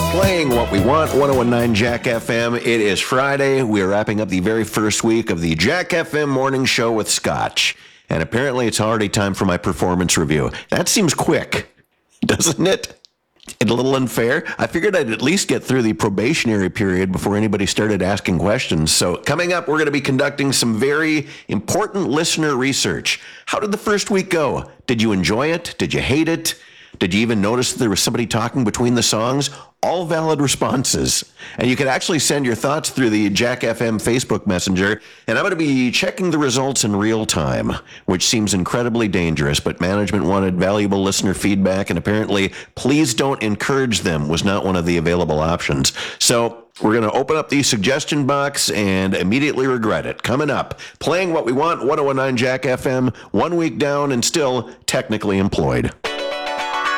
Playing what we want, 1019 Jack FM. It is Friday. We are wrapping up the very first week of the Jack FM morning show with Scotch. And apparently it's already time for my performance review. That seems quick, doesn't it? And a little unfair. I figured I'd at least get through the probationary period before anybody started asking questions. So coming up, we're going to be conducting some very important listener research. How did the first week go? Did you enjoy it? Did you hate it? Did you even notice that there was somebody talking between the songs? All valid responses. And you can actually send your thoughts through the Jack FM Facebook Messenger. And I'm going to be checking the results in real time, which seems incredibly dangerous. But management wanted valuable listener feedback, and apparently, please don't encourage them was not one of the available options. So we're going to open up the suggestion box and immediately regret it. Coming up, playing what we want, 1019 Jack FM, 1 week down and still technically employed.